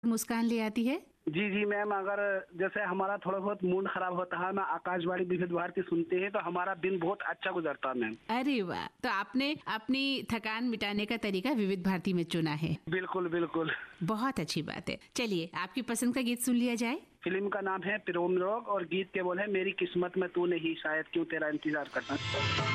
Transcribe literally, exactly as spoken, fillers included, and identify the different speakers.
Speaker 1: मुस्कान ले आती है?
Speaker 2: जी, जी मैम, अगर जैसे हमारा थोड़ा बहुत मूड खराब होता है ना, आकाशवाणी विविध भारती सुनते हैं तो हमारा दिन बहुत अच्छा गुजरता है मैम।
Speaker 1: अरे वाह! तो आपने अपनी थकान मिटाने का तरीका विविध भारती में चुना है।
Speaker 2: बिल्कुल बिल्कुल।
Speaker 1: बहुत अच्छी बात है। चलिए आपकी पसंद का गीत सुन लिया जाए।
Speaker 2: फिल्म का नाम है प्रेम रोग और गीत के बोल है मेरी किस्मत में तू नहीं, शायद क्यों तेरा इंतजार करता।